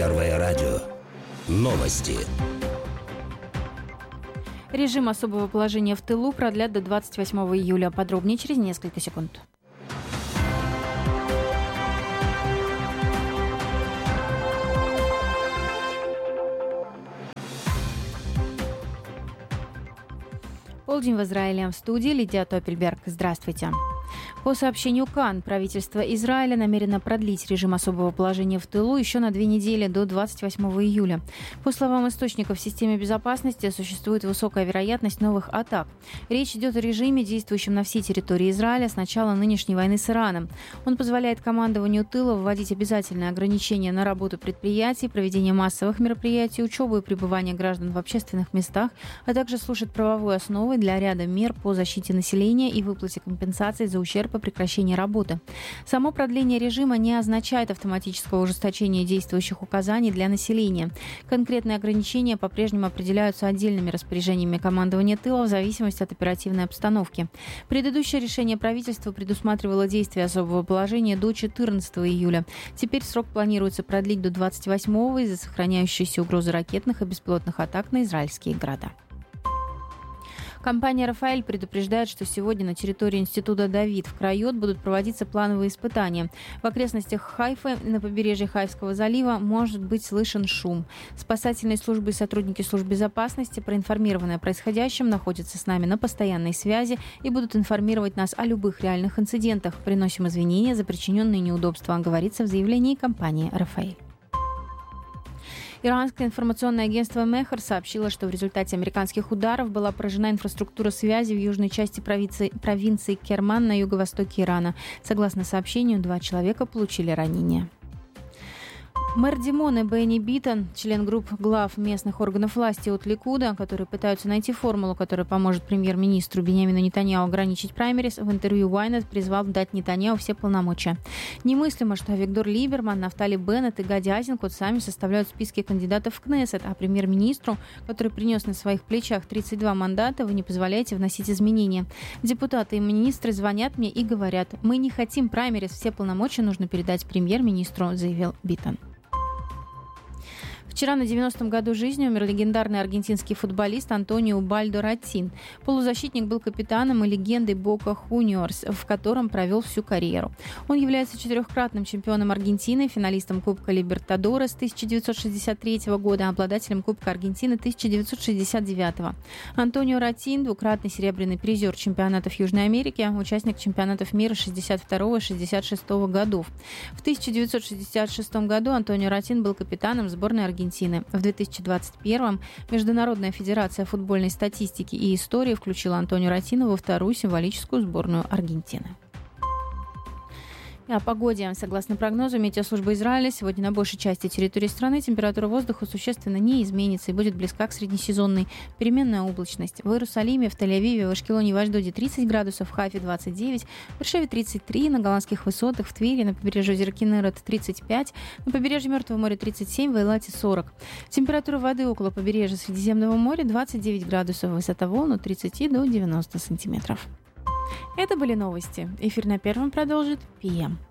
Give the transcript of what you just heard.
Первое радио. Новости. Режим особого положения в тылу продлят до 28 июля. Подробнее через несколько секунд. Полдень в Израиле. В студии Лидия Топельберг. Здравствуйте. По сообщению КАН, правительство Израиля намерено продлить режим особого положения в тылу еще на 2 недели до 28 июля. По словам источников в системе безопасности, существует высокая вероятность новых атак. Речь идет о режиме, действующем на всей территории Израиля с начала нынешней войны с Ираном. Он позволяет командованию тыла вводить обязательные ограничения на работу предприятий, проведение массовых мероприятий, учебу и пребывание граждан в общественных местах, а также служит правовой основой для ряда мер по защите населения и выплате компенсаций за ущерб по прекращении работы. Само продление режима не означает автоматического ужесточения действующих указаний для населения. Конкретные ограничения по-прежнему определяются отдельными распоряжениями командования тыла в зависимости от оперативной обстановки. Предыдущее решение правительства предусматривало действие особого положения до 14 июля. Теперь срок планируется продлить до 28-го из-за сохраняющейся угрозы ракетных и беспилотных атак на израильские города. Компания «Рафаэль» предупреждает, что сегодня на территории Института Давид в Крайот будут проводиться плановые испытания. В окрестностях Хайфы на побережье Хайфского залива может быть слышен шум. Спасательные службы и сотрудники служб безопасности, проинформированные о происходящем, находятся с нами на постоянной связи и будут информировать нас о любых реальных инцидентах. Приносим извинения за причиненные неудобства, говорится в заявлении компании «Рафаэль». Иранское информационное агентство Мехр сообщило, что в результате американских ударов была поражена инфраструктура связи в южной части провинции Керман на юго-востоке Ирана. Согласно сообщению, 2 человека получили ранения. Мэр Димоны Бенни Биттон, член групп глав местных органов власти от Ликуда, которые пытаются найти формулу, которая поможет премьер-министру Биньямину Нетаньяху ограничить праймерис, в интервью Ynet призвал дать Нетаньяху все полномочия. Немыслимо, что Авигдор Либерман, Нафтали Беннет и Гади Айзенкот сами составляют списки кандидатов в Кнессет, а премьер-министру, который принес на своих плечах 32 мандата, вы не позволяете вносить изменения. Депутаты и министры звонят мне и говорят: мы не хотим праймерис, все полномочия нужно передать премьер-министру, заявил Биттон. Вчера на 90-м году жизни умер легендарный аргентинский футболист Антонио Убальдо Ратин. Полузащитник был капитаном и легендой Бока Хуниорс, в котором провел всю карьеру. Он является 4-кратным чемпионом Аргентины, финалистом Кубка Либертадорес 1963 года, обладателем Кубка Аргентины 1969. Антонио Ратин – 2-кратный серебряный призер чемпионатов Южной Америки, участник чемпионатов мира 62 и 66 годов. В 1966 году Антонио Ратин был капитаном сборной Аргентины. В 2021-м Международная федерация футбольной статистики и истории включила Антонио Ратина во 2-ю символическую сборную Аргентины. О погоде. Согласно прогнозу Метеослужбы Израиля, сегодня на большей части территории страны температура воздуха существенно не изменится и будет близка к среднесезонной. Переменная облачность. В Иерусалиме, в Тель-Авиве, в Ашкелоне и в Ашдоде 30 градусов, в Хайфе 29, в Бершеве 33, на Голландских высотах, в Твери, на побережье озера Кинерет 35, на побережье Мертвого моря 37, в Эйлате 40. Температура воды около побережья Средиземного моря 29 градусов, высота волн от 30 до 90 сантиметров. Это были новости. Эфир на Первом продолжит ПМ.